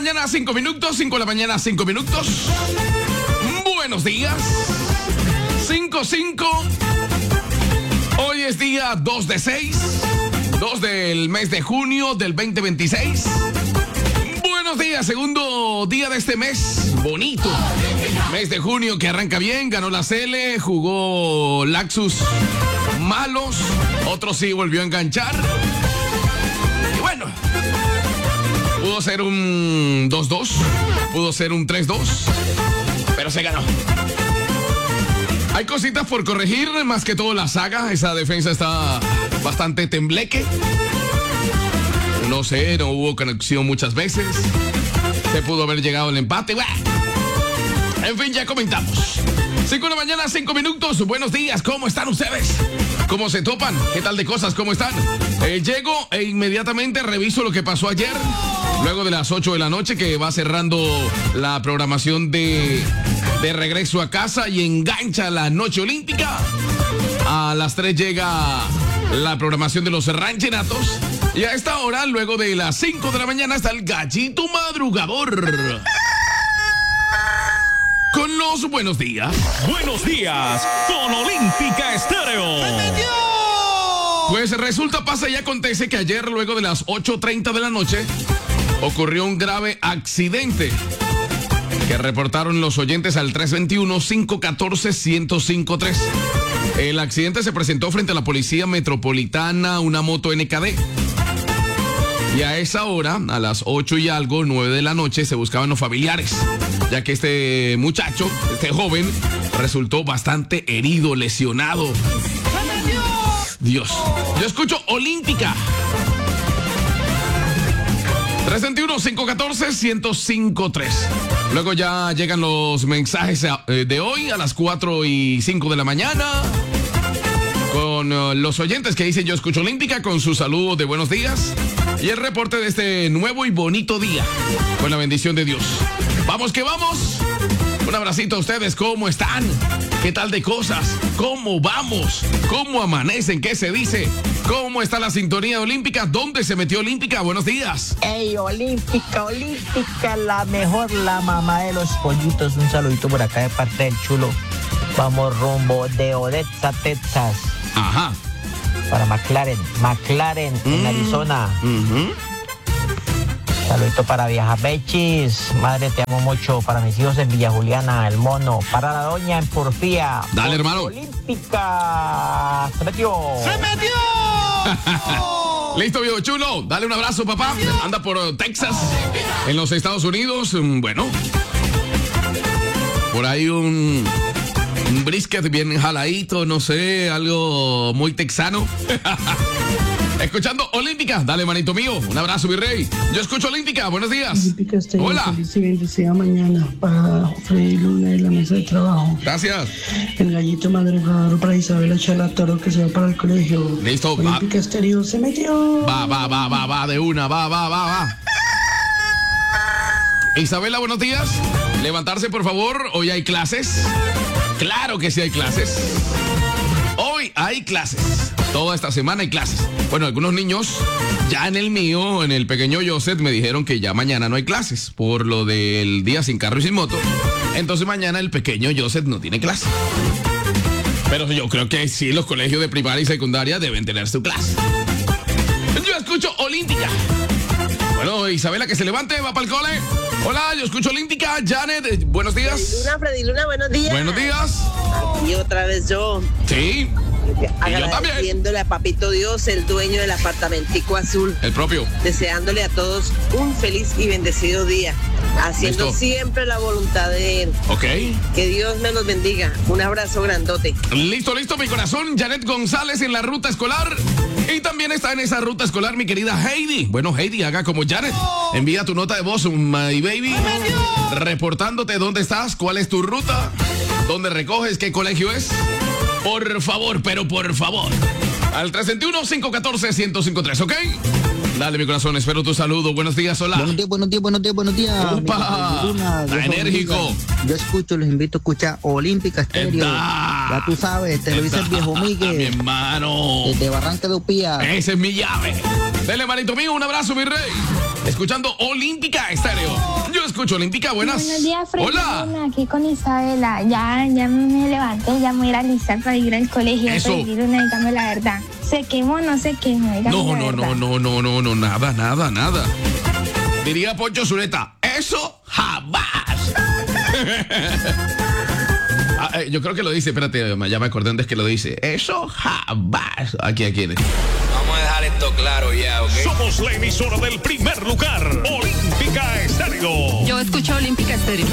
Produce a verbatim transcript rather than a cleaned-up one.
mañana, cinco minutos. cinco de la mañana, cinco minutos. Buenos días. cinco, cinco. Hoy es día dos de seis. dos del mes de junio del veinte veintiséis. Buenos días, segundo día de este mes. Bonito. Mes de junio que arranca bien. Ganó la Cele, jugó Laxus malos. Otro sí volvió a enganchar. Y bueno, pudo ser un dos dos. Pudo ser un tres dos. Pero se ganó. Hay cositas por corregir, más que todo la saga. Esa defensa está bastante tembleque. No sé, no hubo conexión muchas veces. Se pudo haber llegado el empate. En fin, ya comentamos. cinco de la mañana, cinco minutos. Buenos días, ¿cómo están ustedes? ¿Cómo se topan? ¿Qué tal de cosas? ¿Cómo están? Eh, llego e inmediatamente reviso lo que pasó ayer. Luego de las ocho de la noche, que va cerrando la programación de, de regreso a casa y engancha la noche olímpica. A las tres llega la programación de los ranchenatos. Y a esta hora, luego de las cinco de la mañana, está el gallito madrugador. Con los buenos días. Buenos días con Olímpica Estéreo. Pues resulta, pasa y acontece que ayer, luego de las ocho treinta de la noche, ocurrió un grave accidente que reportaron los oyentes al tres veintiuno, cinco catorce, uno cero cinco tres. El accidente se presentó frente a la Policía Metropolitana, una moto N K D. Y a esa hora, a las ocho y algo, nueve de la noche, se buscaban los familiares, ya que este muchacho, este joven, resultó bastante herido, lesionado. Dios, yo escucho Olímpica. tres veintiuno, cinco catorce, uno cero cinco tres. Luego ya llegan los mensajes de hoy a las cuatro y cinco de la mañana. Con uh, los oyentes que dicen yo escucho Olímpica, con su saludo de buenos días. Y el reporte de este nuevo y bonito día. Con la bendición de Dios. ¡Vamos que vamos! Un abracito a ustedes. ¿Cómo están? ¿Qué tal de cosas? ¿Cómo vamos? ¿Cómo amanecen? ¿Qué se dice? ¿Cómo está la sintonía olímpica? ¿Dónde se metió Olímpica? Buenos días. Ey, Olímpica, Olímpica, la mejor, la mamá de los pollitos. Un saludito por acá de parte del chulo. Vamos rumbo de Odessa, Texas. Ajá. Para McLaren, McLaren mm. en Arizona. Uh-huh. Saludito para Vieja Bechis. Madre, te amo mucho. Para mis hijos en Villa Juliana, El Mono. Para la doña en Porfía. Dale, hermano. Olímpica. Se metió. ¡Se metió! Listo, viejo chulo. Dale un abrazo, papá. Anda por Texas, en los Estados Unidos. Bueno, por ahí un... un brisket bien jaladito, no sé, algo muy texano. Escuchando Olímpica, dale, manito mío, un abrazo, mi rey. Yo escucho Olímpica, buenos días. Olímpica, estoy hola. Feliz y bendecida mañana para Freddy Luna de la mesa de trabajo. Gracias. El gallito madrugador para Isabela Chalatoro que se va para el colegio. Listo, Olímpica va. Estéreo se metió. Va, va, va, va, va, de una, va, va, va, va. Isabela, buenos días. Levantarse, por favor, hoy hay clases. Claro que sí hay clases. Hoy hay clases. Toda esta semana hay clases. Bueno, algunos niños, ya en el mío, en el pequeño Joseph, me dijeron que ya mañana no hay clases por lo del día sin carro y sin moto. Entonces mañana el pequeño Joseph no tiene clase. Pero yo creo que sí, los colegios de primaria y secundaria deben tener su clase. Yo escucho Olímpica. Bueno, Isabela, que se levante, va para el cole. Hola, yo escucho Olímpica. Janet, eh, buenos días. Freddy Luna, Freddy Luna, buenos días. Buenos días. Aquí otra vez yo. Sí. Y yo también. Agradeciéndole a Papito Dios, el dueño del apartamentico azul. El propio. Deseándole a todos un feliz y bendecido día. Haciendo Listo. siempre la voluntad de él. Ok. Que Dios me los bendiga. Un abrazo grandote. Listo, listo, mi corazón. Janet González en la ruta escolar. Y también está en esa ruta escolar mi querida Heidi. Bueno, Heidi, haga como Janet. Envía tu nota de voz, my baby. Reportándote dónde estás, cuál es tu ruta, dónde recoges, qué colegio es. Por favor, pero por favor. Al tres veintiuno, cinco catorce, uno cero cinco tres, ¿ok? Dale, mi corazón, espero tu saludo. Buenos días, hola. Buenos días, buenos días, buenos días, buenos días. Opa, Luna, está enérgico. Yo escucho, los invito a escuchar Olímpica Estéreo. Ya tú sabes, te lo dice el viejo Miguel. Mi hermano. Desde Barranca de Upía. Esa es mi llave. Dele, manito mío, un abrazo, mi rey. Escuchando Olímpica Estéreo. Yo escucho Olímpica, buenas. Buenos días, Fred. Hola. Aquí con Isabela. Ya, ya me levanté, ya me voy a ir a alistar para ir al colegio. Eso. Pedir una, dígame la verdad. ¿Se quemó o no se quemó? Dígame No, la no, verdad. no, no, no, no, no, nada, nada, nada. Diría Poncho Zuleta, eso jamás. Ah, eh, yo creo que lo dice, espérate, ya me acordé antes que lo dice. Eso jamás. Aquí, aquí. Vamos a dejar esto claro ya, ¿ok? Somos la emisora del primer lugar, Olímpica Estéreo. Yo escucho Olímpica Estéreo.